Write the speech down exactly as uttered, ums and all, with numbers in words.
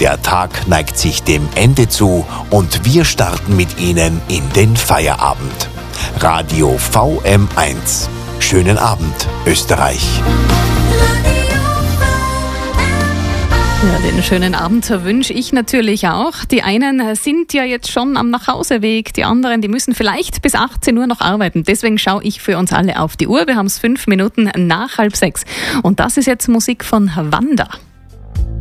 Der Tag neigt sich dem Ende zu und wir starten mit Ihnen in den Feierabend. Radio V M eins. Schönen Abend, Österreich. Ja, den schönen Abend wünsche ich natürlich auch. Die einen sind ja jetzt schon am Nachhauseweg, die anderen, die müssen vielleicht bis achtzehn Uhr noch arbeiten. Deswegen schaue ich für uns alle auf die Uhr. Wir haben es fünf Minuten nach halb sechs. Und das ist jetzt Musik von Wanda.